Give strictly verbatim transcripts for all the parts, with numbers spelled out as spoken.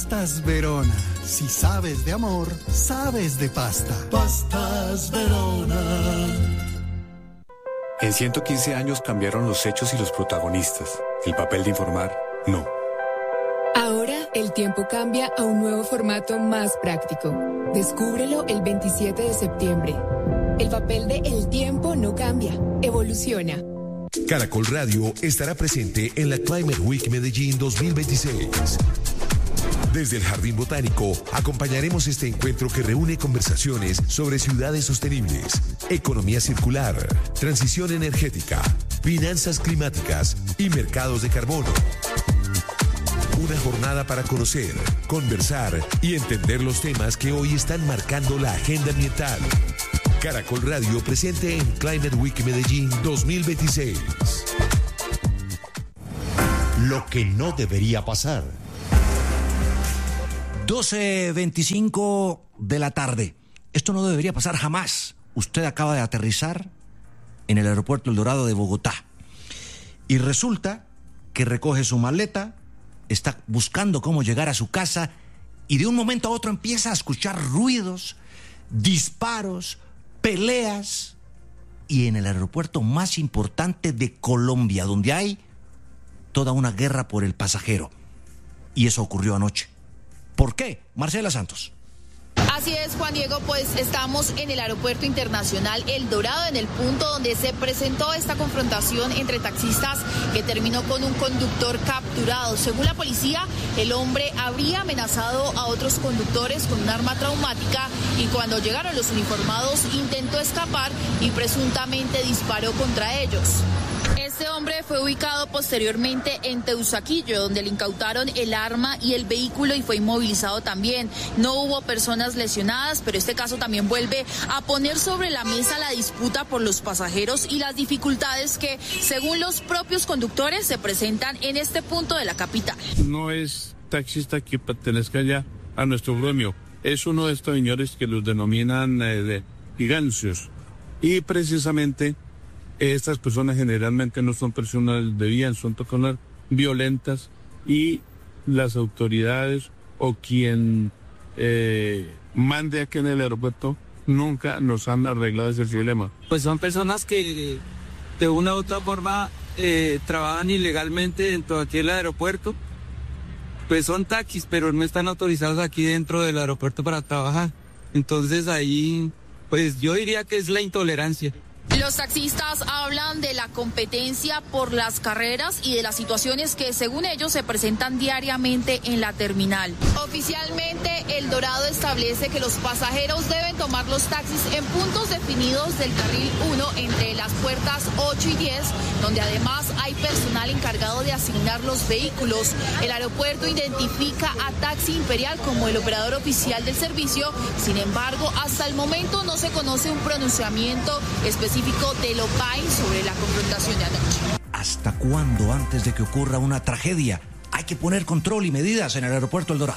Pastas Verona. Si sabes de amor, sabes de pasta. Pastas Verona. En ciento quince años cambiaron los hechos y los protagonistas. El papel de informar, no. Ahora el tiempo cambia a un nuevo formato más práctico. Descúbrelo el veintisiete de septiembre. El papel de El Tiempo no cambia, evoluciona. Caracol Radio estará presente en la Climate Week Medellín dos mil veintiséis. Desde el Jardín Botánico acompañaremos este encuentro que reúne conversaciones sobre ciudades sostenibles, economía circular, transición energética, finanzas climáticas y mercados de carbono. Una jornada para conocer, conversar y entender los temas que hoy están marcando la agenda ambiental. Caracol Radio presente en Climate Week Medellín dos mil veintiséis. Lo que no debería pasar. doce veinticinco de la tarde. Esto no debería pasar jamás. Usted acaba de aterrizar en el aeropuerto El Dorado de Bogotá. Y resulta que recoge su maleta, está buscando cómo llegar a su casa y de un momento a otro empieza a escuchar ruidos, disparos, peleas. Y en el aeropuerto más importante de Colombia, donde hay toda una guerra por el pasajero. Y eso ocurrió anoche. ¿Por qué? Marcela Santos. Así es, Juan Diego, pues estamos en el Aeropuerto Internacional El Dorado, en el punto donde se presentó esta confrontación entre taxistas que terminó con un conductor capturado. Según la policía, el hombre habría amenazado a otros conductores con un arma traumática y cuando llegaron los uniformados intentó escapar y presuntamente disparó contra ellos. Este hombre fue ubicado posteriormente en Teusaquillo, donde le incautaron el arma y el vehículo y fue inmovilizado también. No hubo personas lesionadas, pero este caso también vuelve a poner sobre la mesa la disputa por los pasajeros y las dificultades que, según los propios conductores, se presentan en este punto de la capital. No es taxista que pertenezca ya a nuestro gremio, es uno de estos señores que los denominan eh, de gigancios. Y precisamente estas personas generalmente no son personas de bien, son personas violentas y las autoridades o quien eh, mande aquí en el aeropuerto nunca nos han arreglado ese problema. Pues son personas que de una u otra forma eh, trabajan ilegalmente dentro de aquí del aeropuerto. Pues son taxis, pero no están autorizados aquí dentro del aeropuerto para trabajar. Entonces ahí, pues yo diría que es la intolerancia. Los taxistas hablan de la competencia por las carreras y de las situaciones que, según ellos, se presentan diariamente en la terminal. Oficialmente, El Dorado establece que los pasajeros deben tomar los taxis en puntos definidos del carril uno entre las puertas ocho y diez, donde además hay personal encargado de asignar los vehículos. El aeropuerto identifica a Taxi Imperial como el operador oficial del servicio. Sin embargo, hasta el momento no se conoce un pronunciamiento específico de Lopay sobre la confrontación de anoche. ¿Hasta cuándo, antes de que ocurra una tragedia, hay que poner control y medidas en el aeropuerto El Dorado?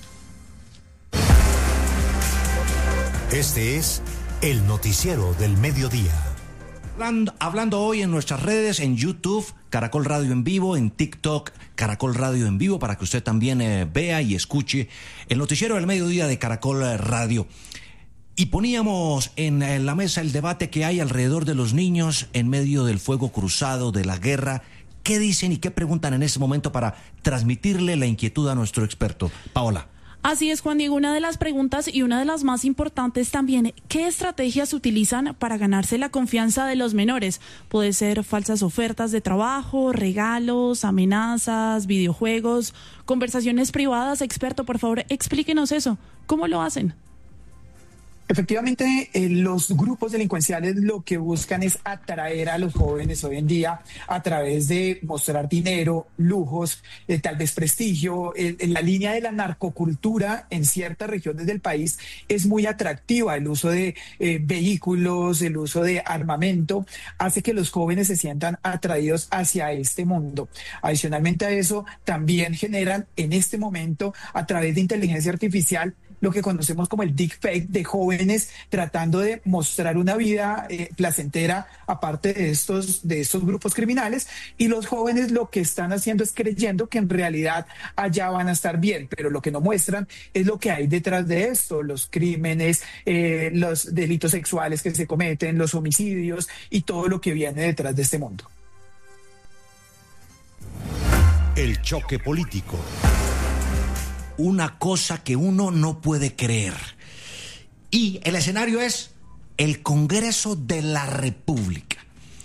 Este es el noticiero del mediodía. Hablando, hablando hoy en nuestras redes, en YouTube, Caracol Radio en vivo, en TikTok, Caracol Radio en vivo, para que usted también eh, vea y escuche el noticiero del mediodía de Caracol Radio. Y poníamos en la mesa el debate que hay alrededor de los niños en medio del fuego cruzado, de la guerra. ¿Qué dicen y qué preguntan en ese momento para transmitirle la inquietud a nuestro experto? Paola. Así es, Juan Diego, una de las preguntas y una de las más importantes también, ¿qué estrategias utilizan para ganarse la confianza de los menores? Puede ser falsas ofertas de trabajo, regalos, amenazas, videojuegos, conversaciones privadas. Experto, por favor, explíquenos eso. ¿Cómo lo hacen? Efectivamente, eh, los grupos delincuenciales lo que buscan es atraer a los jóvenes hoy en día a través de mostrar dinero, lujos, eh, tal vez prestigio. Eh, en la línea de la narcocultura en ciertas regiones del país es muy atractiva. El uso de eh, vehículos, el uso de armamento hace que los jóvenes se sientan atraídos hacia este mundo. Adicionalmente a eso, también generan en este momento a través de inteligencia artificial lo que conocemos como el deepfake de jóvenes jóvenes tratando de mostrar una vida eh, placentera aparte de estos, de estos grupos criminales, y los jóvenes lo que están haciendo es creyendo que en realidad allá van a estar bien, pero lo que no muestran es lo que hay detrás de esto, los crímenes, eh, los delitos sexuales que se cometen, los homicidios y todo lo que viene detrás de este mundo. El choque político. Una cosa que uno no puede creer. Y el escenario es el Congreso de la República.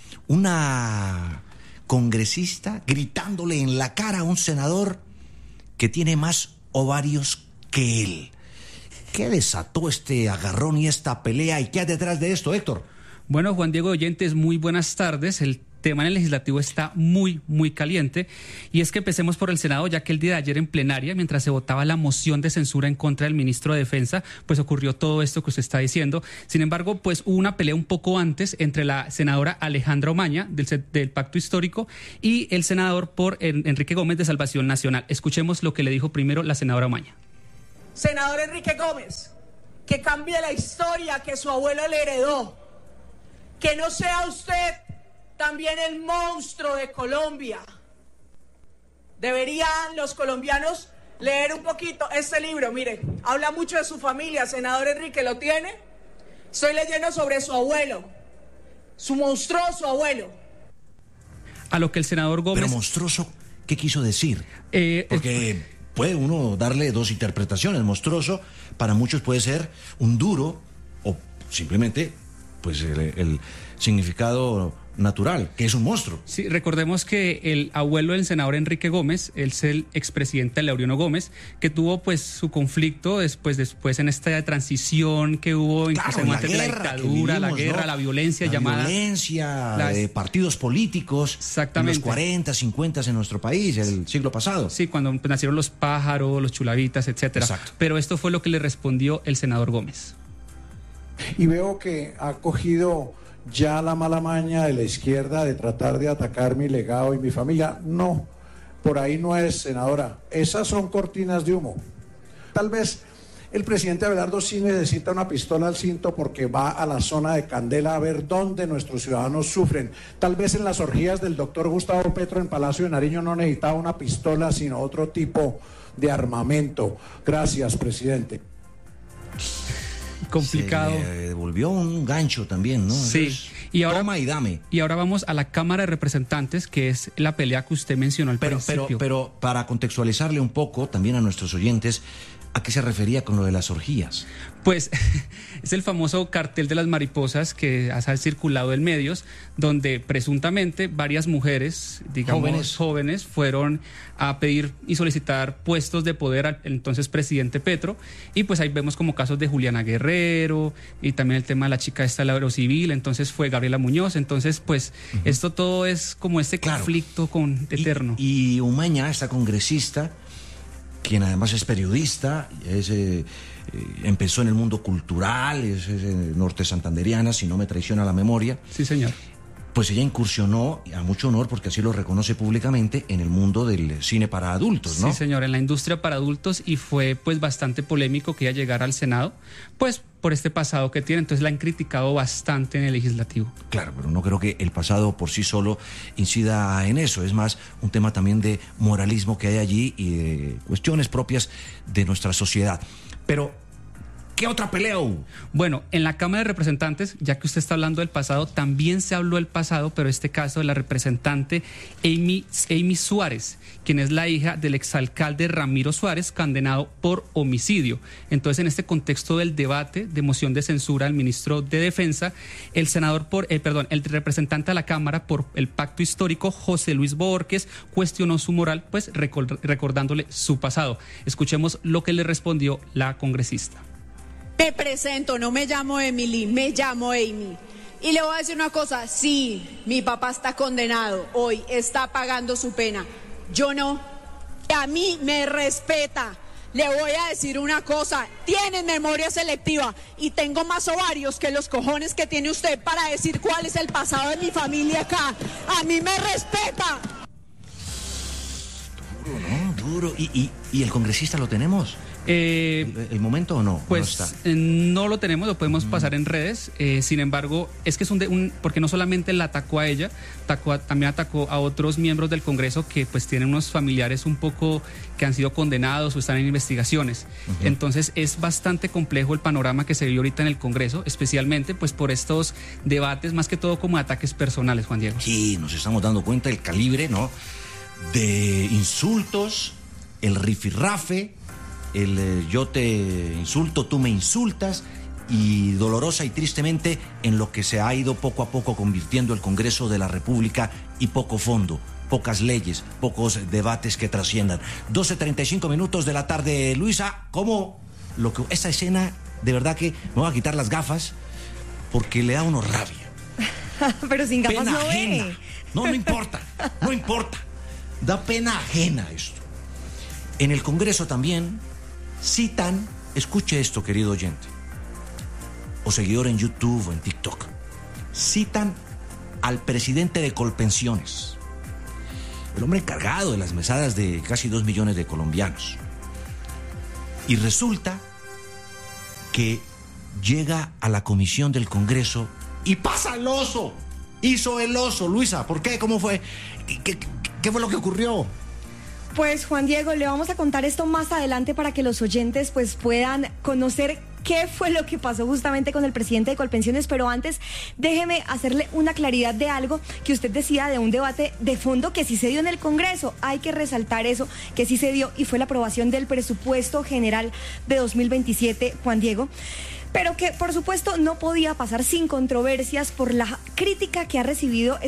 Una congresista gritándole en la cara a un senador que tiene más ovarios que él. ¿Qué desató este agarrón y esta pelea? ¿Y qué hay detrás de esto, Héctor? Bueno, Juan Diego Oyentes, muy buenas tardes. El tema en el legislativo está muy, muy caliente. Y es que empecemos por el Senado, ya que el día de ayer en plenaria, mientras se votaba la moción de censura en contra del ministro de Defensa, pues ocurrió todo esto que usted está diciendo. Sin embargo, pues hubo una pelea un poco antes entre la senadora Alejandra Omaña, del, del Pacto Histórico, y el senador por Enrique Gómez de Salvación Nacional. Escuchemos lo que le dijo primero la senadora Omaña. Senador Enrique Gómez, que cambie la historia que su abuelo le heredó. Que no sea usted también el monstruo de Colombia. Deberían los colombianos leer un poquito este libro. Mire, habla mucho de su familia, senador Enrique, ¿lo tiene? Estoy leyendo sobre su abuelo, su monstruoso abuelo. A lo que el senador Gómez... Pero monstruoso, ¿qué quiso decir? Eh, Porque eh... puede uno darle dos interpretaciones. Monstruoso para muchos puede ser un duro o simplemente pues el, el significado natural, que es un monstruo. Sí, recordemos que el abuelo del senador Enrique Gómez es el expresidente Laureano Gómez, que tuvo pues su conflicto después, después en esta transición que hubo, claro, incluso antes de la dictadura, vivimos, la guerra, ¿no? la violencia la llamada... violencia las... de partidos políticos Exactamente. en los cuarenta, cincuenta en nuestro país, el siglo pasado. Sí, cuando nacieron los pájaros, los chulavitas, etcétera. Exacto. Pero esto fue lo que le respondió el senador Gómez. Y veo que ha cogido ya la mala maña de la izquierda de tratar de atacar mi legado y mi familia. No, por ahí no es, senadora. Esas son cortinas de humo. Tal vez el presidente Abelardo sí necesita una pistola al cinto porque va a la zona de Candela a ver dónde nuestros ciudadanos sufren. Tal vez en las orgías del doctor Gustavo Petro en Palacio de Nariño no necesitaba una pistola, sino otro tipo de armamento. Gracias, presidente. Complicado. Se devolvió un gancho también, ¿no? Sí. Entonces, y ahora, toma y dame. Y ahora vamos a la Cámara de Representantes, que es la pelea que usted mencionó al pero, principio. Pero, pero para contextualizarle un poco también a nuestros oyentes, ¿a qué se refería con lo de las orgías? Pues es el famoso cartel de las mariposas que ha circulado en medios, donde presuntamente varias mujeres, digamos jóvenes, jóvenes fueron a pedir y solicitar puestos de poder al entonces presidente Petro, y pues ahí vemos como casos de Juliana Guerrero y también el tema de la chica esta del Aerocivil, entonces fue Gabriela Muñoz, entonces pues uh-huh. esto todo es como este claro. conflicto con eterno. Y, y Umaña, esta congresista, quien además es periodista, es, eh, eh, empezó en el mundo cultural, es, es eh, norte santanderiana, si no me traiciona la memoria. Sí, señor. Pues ella incursionó, a mucho honor, porque así lo reconoce públicamente, en el mundo del cine para adultos, ¿no? Sí, señor, en la industria para adultos, y fue pues bastante polémico que ella llegara al Senado, pues por este pasado que tiene, entonces la han criticado bastante en el legislativo. Claro, pero no creo que el pasado por sí solo incida en eso, es más un tema también de moralismo que hay allí y de cuestiones propias de nuestra sociedad. Pero ¿qué otra pelea hubo? Bueno, en la Cámara de Representantes, ya que usted está hablando del pasado, también se habló del pasado, pero este caso de la representante Amy, Amy Suárez, quien es la hija del exalcalde Ramiro Suárez, condenado por homicidio. Entonces, en este contexto del debate de moción de censura al ministro de Defensa, el senador por, eh, perdón, el representante de la Cámara por el Pacto Histórico, José Luis Borges, cuestionó su moral, pues record, recordándole su pasado. Escuchemos lo que le respondió la congresista. Me presento, no me llamo Emily, me llamo Amy. Y le voy a decir una cosa, sí, mi papá está condenado hoy, está pagando su pena. Yo no, a mí me respeta. Le voy a decir una cosa, tienen memoria selectiva y tengo más ovarios que los cojones que tiene usted para decir cuál es el pasado de mi familia acá. A mí me respeta. Duro, ¿no? Duro. ¿Y, y, y el congresista lo tenemos? Eh, ¿El, el momento o no? Pues no, está? Eh, no lo tenemos, lo podemos mm. pasar en redes. Eh, sin embargo, es que es un, de, un porque no solamente la atacó a ella, atacó a, también atacó a otros miembros del Congreso que pues tienen unos familiares un poco que han sido condenados o están en investigaciones. Uh-huh. Entonces es bastante complejo el panorama que se vive ahorita en el Congreso, especialmente pues por estos debates, más que todo como ataques personales, Juan Diego. Sí, nos estamos dando cuenta del calibre, ¿no?, de insultos, el rifirrafe, el eh, yo te insulto, tú me insultas, y dolorosa y tristemente en lo que se ha ido poco a poco convirtiendo el Congreso de la República, y poco fondo, pocas leyes, pocos debates que trasciendan. doce treinta y cinco minutos de la tarde, Luisa, ¿cómo lo que esta escena, de verdad que me voy a quitar las gafas porque le da a uno rabia? Pero sin gafas pena no ajena. ve. No, no importa, no importa. Da pena ajena esto. En el Congreso también citan, escuche esto, querido oyente, o seguidor en YouTube o en TikTok, citan al presidente de Colpensiones, el hombre encargado de las mesadas de casi dos millones de colombianos. Y resulta que llega a la comisión del Congreso y pasa el oso. Hizo el oso, Luisa. ¿Por qué? ¿Cómo fue? ¿Qué, qué, qué fue lo que ocurrió? Pues Juan Diego, le vamos a contar esto más adelante para que los oyentes pues puedan conocer qué fue lo que pasó justamente con el presidente de Colpensiones, pero antes déjeme hacerle una claridad de algo que usted decía, de un debate de fondo que sí se dio en el Congreso. Hay que resaltar eso, que sí se dio, y fue la aprobación del presupuesto general de dos mil veintisiete, Juan Diego, pero que por supuesto no podía pasar sin controversias por la crítica que ha recibido